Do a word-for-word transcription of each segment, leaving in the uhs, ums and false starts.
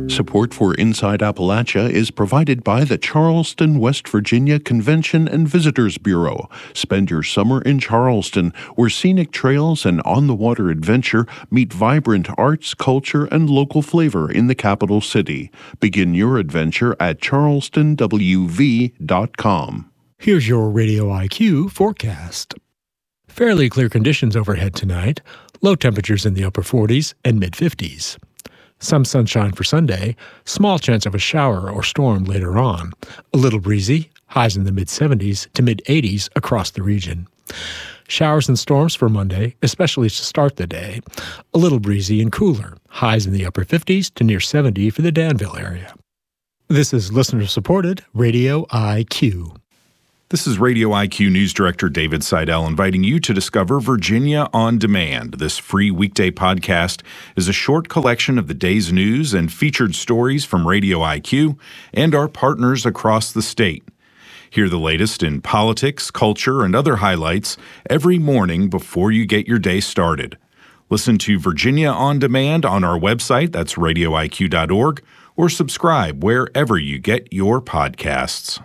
Support for Inside Appalachia is provided by the Charleston, West Virginia Convention and Visitors Bureau. Spend your summer in Charleston, where scenic trails and on-the-water adventure meet vibrant arts, culture, and local flavor in the capital city. Begin your adventure at charleston w v dot com. Here's your Radio I Q forecast. Fairly clear conditions overhead tonight. Low temperatures in the upper forties and mid-fifties. Some sunshine for Sunday, small chance of a shower or storm later on. A little breezy, highs in the mid-seventies to mid-eighties across the region. Showers and storms for Monday, especially to start the day. A little breezy and cooler, highs in the upper fifties to near seventy for the Danville area. This is listener-supported Radio I Q. This is Radio I Q News Director David Seidel inviting you to discover Virginia on Demand. This free weekday podcast is a short collection of the day's news and featured stories from Radio I Q and our partners across the state. Hear the latest in politics, culture, and other highlights every morning before you get your day started. Listen to Virginia on Demand on our website, that's radio I Q dot org, or subscribe wherever you get your podcasts.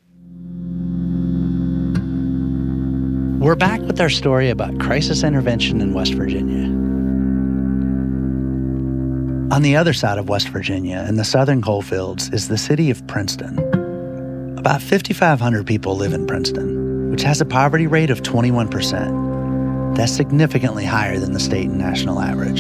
We're back with our story about crisis intervention in West Virginia. On the other side of West Virginia, in the southern coalfields, is the city of Princeton. About five thousand five hundred people live in Princeton, which has a poverty rate of twenty-one percent. That's significantly higher than the state and national average.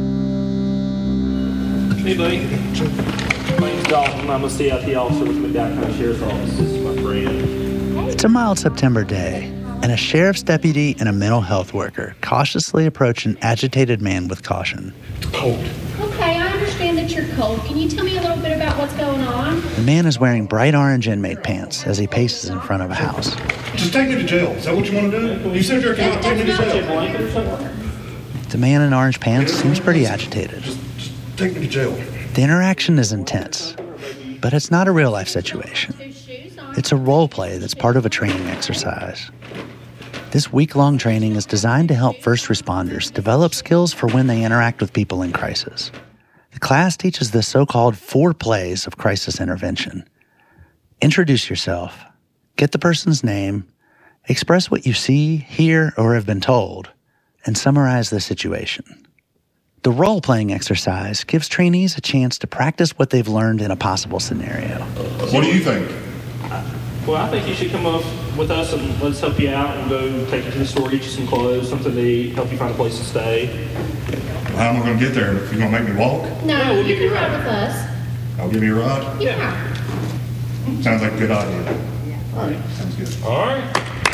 Hey, buddy. My name's Dalton. I'm a C I P officer with McDowell County Sheriff's Office. This is my friend. It's a mild September day, and a sheriff's deputy and a mental health worker cautiously approach an agitated man with caution. Cold. Okay, I understand that you're cold. Can you tell me a little bit about what's going on? The man is wearing bright orange inmate pants as he paces in front of a house. Just take me to jail. Is that what you want to do? You said you're going to take me to jail. The man in orange pants seems pretty agitated. Just, just take me to jail. The interaction is intense, but it's not a real-life situation. It's a role play that's part of a training exercise. This week-long training is designed to help first responders develop skills for when they interact with people in crisis. The class teaches the so-called four plays of crisis intervention. Introduce yourself, get the person's name, express what you see, hear, or have been told, and summarize the situation. The role-playing exercise gives trainees a chance to practice what they've learned in a possible scenario. What do you think? Well, I think you should come up with us and let's help you out and go take you to the store, get you some clothes, something to eat, help you find a place to stay. How am I going to get there? You're going to make me walk? No, No, we'll you give you can a ride ride. with us. I'll give you a ride? Yeah. Sounds like a good idea. All right. Sounds good. All right.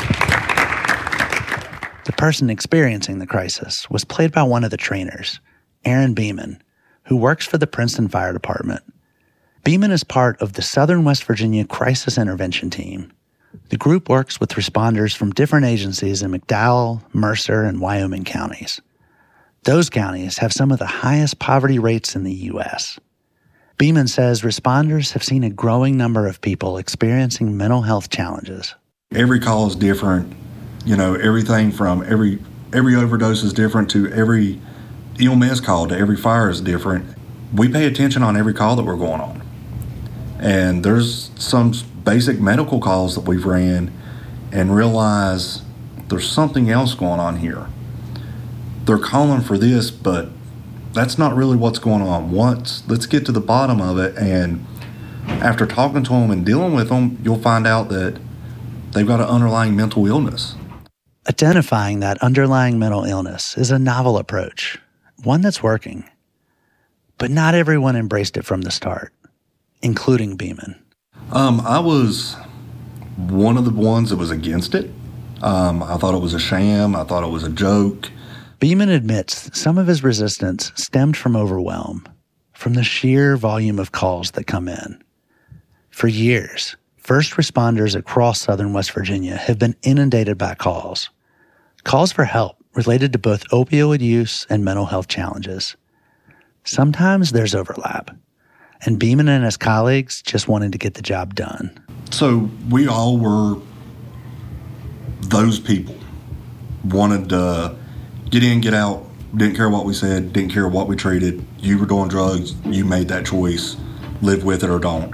The person experiencing the crisis was played by one of the trainers, Aaron Beeman, who works for the Princeton Fire Department. Beeman is part of the Southern West Virginia Crisis Intervention Team. The group works with responders from different agencies in McDowell, Mercer, and Wyoming counties. Those counties have some of the highest poverty rates in the U S. Beeman says responders have seen a growing number of people experiencing mental health challenges. Every call is different. You know, everything from every every overdose is different to every E M S call to every fire is different. We pay attention on every call that we're going on. And there's some basic medical calls that we've ran and realize there's something else going on here. They're calling for this, but that's not really what's going on. Once, let's get to the bottom of it, and after talking to them and dealing with them, you'll find out that they've got an underlying mental illness. Identifying that underlying mental illness is a novel approach, one that's working. But not everyone embraced it from the start, including Beeman. Um, I was one of the ones that was against it. Um, I thought it was a sham. I thought it was a joke. Beeman admits some of his resistance stemmed from overwhelm, from the sheer volume of calls that come in. For years, first responders across southern West Virginia have been inundated by calls. Calls for help related to both opioid use and mental health challenges. Sometimes there's overlap, and Beeman and his colleagues just wanted to get the job done. So we all were those people. Wanted to get in, get out, didn't care what we said, didn't care what we treated. You were doing drugs, you made that choice, live with it or don't.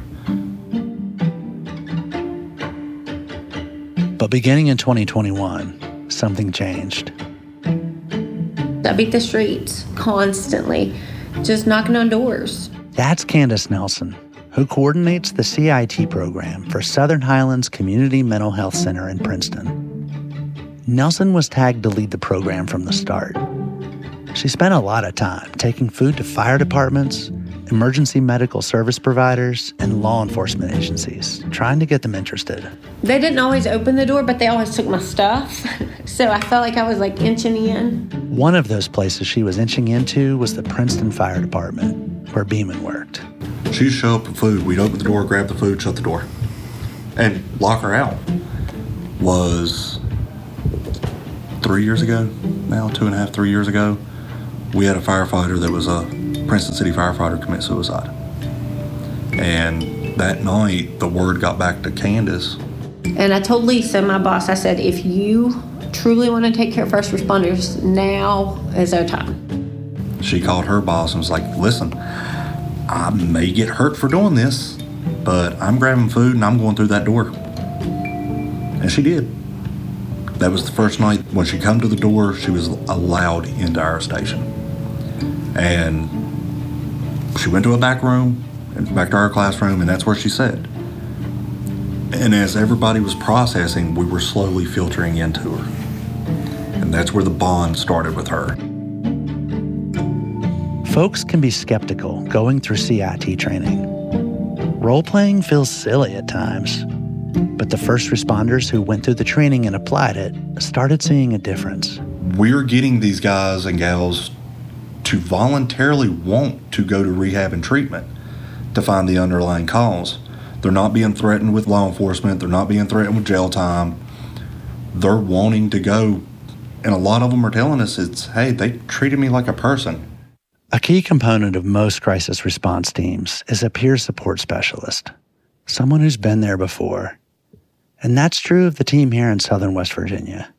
But beginning in twenty twenty-one, something changed. I beat the streets constantly, just knocking on doors. That's Candace Nelson, who coordinates the C I T program for Southern Highlands Community Mental Health Center in Princeton. Nelson was tagged to lead the program from the start. She spent a lot of time taking food to fire departments, emergency medical service providers, and law enforcement agencies, trying to get them interested. They didn't always open the door, but they always took my stuff. So I felt like I was like inching in. One of those places she was inching into was the Princeton Fire Department, where Beeman worked. She'd show up with food. We'd open the door, grab the food, shut the door, and lock her out. Was three years ago now, two and a half, three years ago, we had a firefighter that was a Princeton City firefighter commit suicide. And that night, the word got back to Candace. And I told Lisa, my boss, I said, if you truly want to take care of first responders, now is our time. She called her boss and was like, listen, I may get hurt for doing this, but I'm grabbing food and I'm going through that door. And she did. That was the first night when she come to the door, she was allowed into our station. And she went to a back room, and back to our classroom, and that's where she sat. And as everybody was processing, we were slowly filtering into her. And that's where the bond started with her. Folks can be skeptical going through C I T training. Role-playing feels silly at times. But the first responders who went through the training and applied it started seeing a difference. We're getting these guys and gals to voluntarily want to go to rehab and treatment to find the underlying cause. They're not being threatened with law enforcement. They're not being threatened with jail time. They're wanting to go. And a lot of them are telling us it's, hey, they treated me like a person. A key component of most crisis response teams is a peer support specialist, someone who's been there before. And that's true of the team here in Southern West Virginia.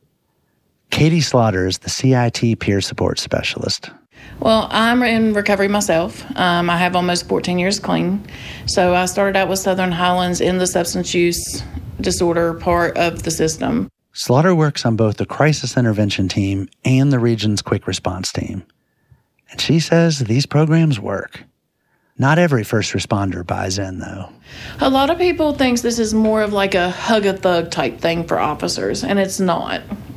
Katie Slaughter is the C I T peer support specialist. Well, I'm in recovery myself. Um, I have almost fourteen years clean. So I started out with Southern Highlands in the substance use disorder part of the system. Slaughter works on both the crisis intervention team and the region's quick response team. And she says these programs work. Not every first responder buys in, though. A lot of people think this is more of like a hug-a-thug type thing for officers, and it's not.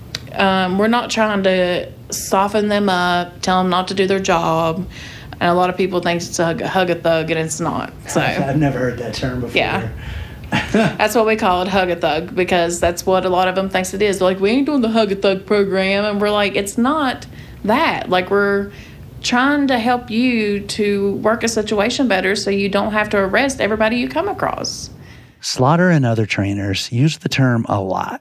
Um, we're not trying to soften them up, tell them not to do their job. And a lot of people think it's a hug-a-thug, and it's not. So I've never heard that term before. Yeah. That's what we call it, hug-a-thug, because that's what a lot of them thinks it is. They're like, we ain't doing the hug-a-thug program. And we're like, it's not that. Like, we're trying to help you to work a situation better so you don't have to arrest everybody you come across. Slaughter and other trainers use the term a lot.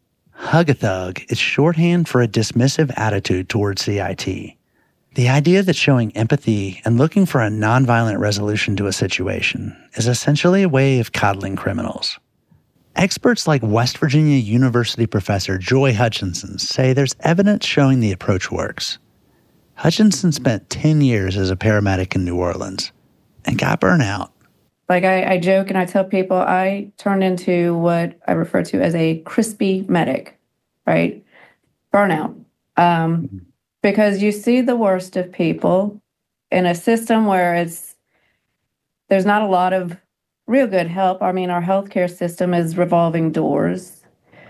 Hug-a-thug is shorthand for a dismissive attitude towards C I T. The idea that showing empathy and looking for a nonviolent resolution to a situation is essentially a way of coddling criminals. Experts like West Virginia University professor Joy Hutchinson say there's evidence showing the approach works. Hutchinson spent ten years as a paramedic in New Orleans and got burnt out. Like I, I joke and I tell people I turned into what I refer to as a crispy medic, right? Burnout. Um, mm-hmm. Because you see the worst of people in a system where it's there's not a lot of real good help. I mean, our healthcare system is revolving doors.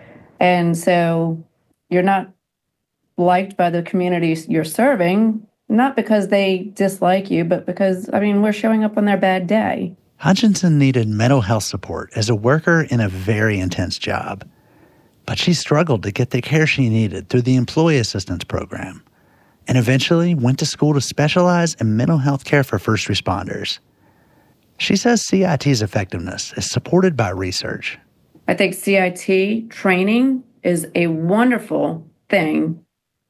And so you're not liked by the communities you're serving, not because they dislike you, but because, I mean, we're showing up on their bad day. Hutchinson needed mental health support as a worker in a very intense job, but she struggled to get the care she needed through the Employee Assistance Program and eventually went to school to specialize in mental health care for first responders. She says C I T's effectiveness is supported by research. I think C I T training is a wonderful thing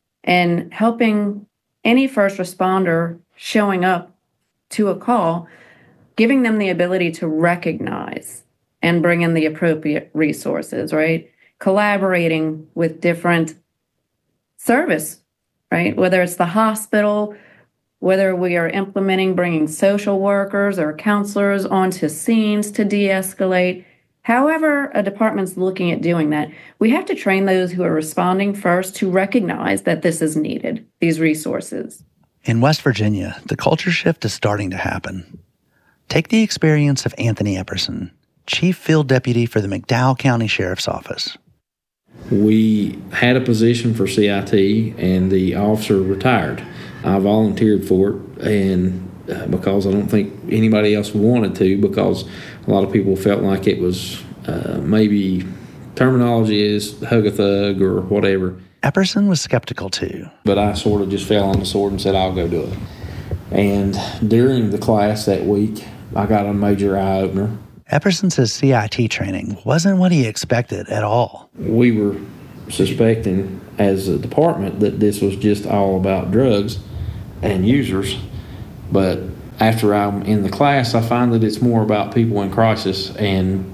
in helping any first responder showing up to a call, giving them the ability to recognize and bring in the appropriate resources, right? Collaborating with different service, right? Whether it's the hospital whether we are implementing bringing social workers or counselors onto scenes to de-escalate. However a department's looking at doing that, we have to train those who are responding first to recognize that this is needed, these resources. In West Virginia, the culture shift is starting to happen. Take the experience of Anthony Epperson, Chief Field Deputy for the McDowell County Sheriff's Office. We had a position for C I T, and the officer retired. I volunteered for it, and uh, because I don't think anybody else wanted to, because a lot of people felt like it was uh, maybe terminology is hug a thug or whatever. Epperson was skeptical too. But I sort of just fell on the sword and said, I'll go do it. And during the class that week, I got a major eye-opener. Epperson says C I T training wasn't what he expected at all. We were suspecting as a department that this was just all about drugs and users. But after I'm in the class, I find that it's more about people in crisis, and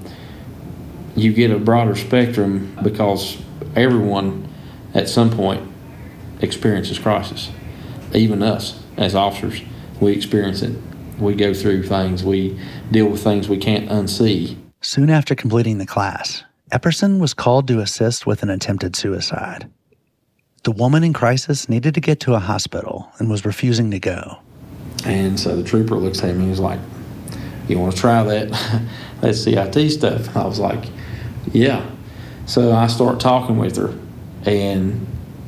you get a broader spectrum because everyone at some point experiences crisis. Even us as officers, we experience it. We go through things. We deal with things we can't unsee. Soon after completing the class, Epperson was called to assist with an attempted suicide. The woman in crisis needed to get to a hospital and was refusing to go. And so the trooper looks at me and he's like, you want to try that, that C I T stuff? I was like, yeah. So I start talking with her, and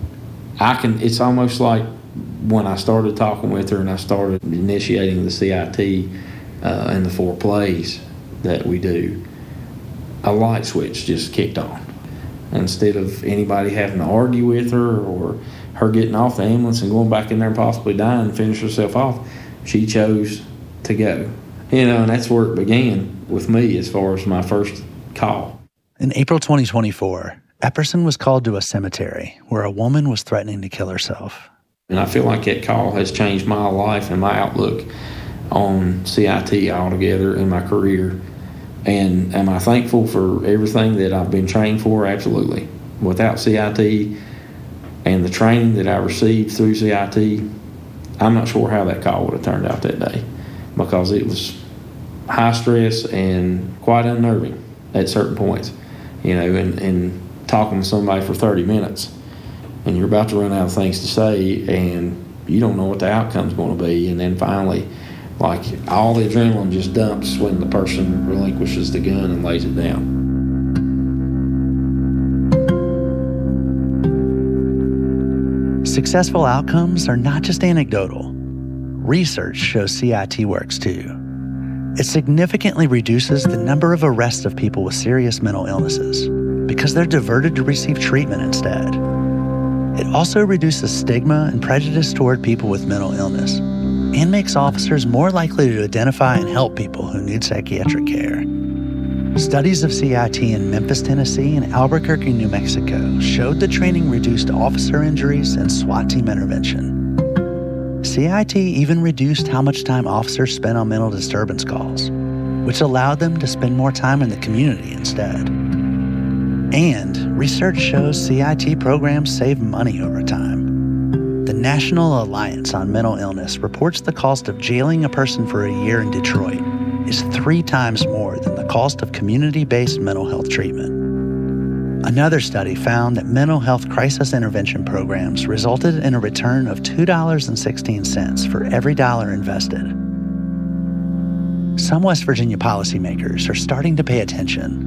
I can, it's almost like when I started talking with her and I started initiating the C I T uh, and the four plays that we do, a light switch just kicked on. Instead of anybody having to argue with her or her getting off the ambulance and going back in there and possibly dying and finish herself off, she chose to go. You know, and that's where it began with me as far as my first call. In April twenty twenty-four, Epperson was called to a cemetery where a woman was threatening to kill herself. And I feel like that call has changed my life and my outlook on C I T altogether in my career. And am I thankful for everything that I've been trained for? Absolutely. Without C I T and the training that I received through C I T, I'm not sure how that call would have turned out that day, because it was high stress and quite unnerving at certain points. You know, and, and talking to somebody for thirty minutes, and you're about to run out of things to say, and you don't know what the outcome's going to be. And then finally, like, all the adrenaline just dumps when the person relinquishes the gun and lays it down. Successful outcomes are not just anecdotal. Research shows C I T works too. It significantly reduces the number of arrests of people with serious mental illnesses because they're diverted to receive treatment instead. It also reduces stigma and prejudice toward people with mental illness and makes officers more likely to identify and help people who need psychiatric care. Studies of C I T in Memphis, Tennessee and Albuquerque, New Mexico showed the training reduced officer injuries and SWAT team intervention. C I T even reduced how much time officers spent on mental disturbance calls, which allowed them to spend more time in the community instead. And research shows C I T programs save money over time. The National Alliance on Mental Illness reports the cost of jailing a person for a year in Detroit is three times more than the cost of community-based mental health treatment. Another study found that mental health crisis intervention programs resulted in a return of two dollars and sixteen cents for every dollar invested. Some West Virginia policymakers are starting to pay attention.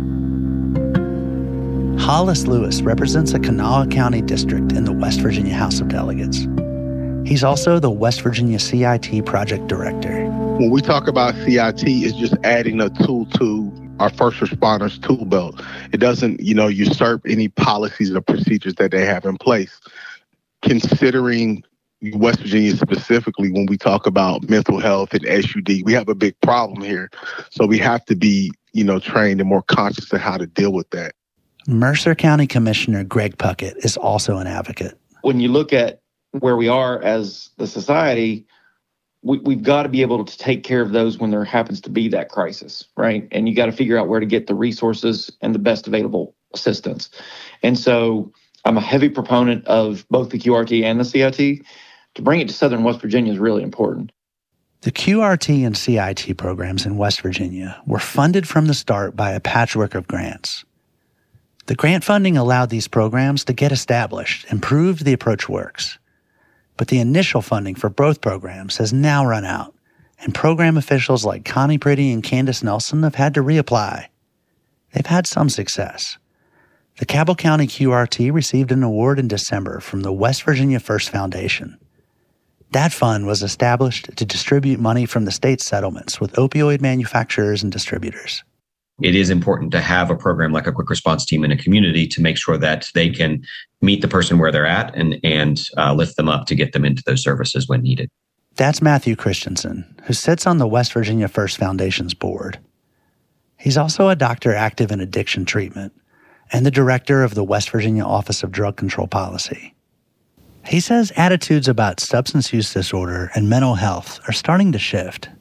Hollis Lewis represents a Kanawha County district in the West Virginia House of Delegates. He's also the West Virginia C I T project director. When we talk about C I T, it's just adding a tool to our first responders tool belt. It doesn't, you know, usurp any policies or procedures that they have in place. Considering West Virginia specifically, when we talk about mental health and S U D, we have a big problem here. So we have to be, you know, trained and more conscious of how to deal with that. Mercer County Commissioner Greg Puckett is also an advocate. When you look at where we are as the society, we, we've got to be able to take care of those when there happens to be that crisis, right? And you got to figure out where to get the resources and the best available assistance. And so I'm a heavy proponent of both the Q R T and the C I T. to bring it to Southern West Virginia is really important. The Q R T and C I T programs in West Virginia were funded from the start by a patchwork of grants. The grant funding allowed these programs to get established and proved the approach works. But the initial funding for both programs has now run out, and program officials like Connie Priddy and Candace Nelson have had to reapply. They've had some success. The Cabell County Q R T received an award in December from the West Virginia First Foundation. That fund was established to distribute money from the state's settlements with opioid manufacturers and distributors. It is important to have a program like a quick response team in a community to make sure that they can meet the person where they're at and, and uh, lift them up to get them into those services when needed. That's Matthew Christensen, who sits on the West Virginia First Foundation's board. He's also a doctor active in addiction treatment and the director of the West Virginia Office of Drug Control Policy. He says attitudes about substance use disorder and mental health are starting to shift.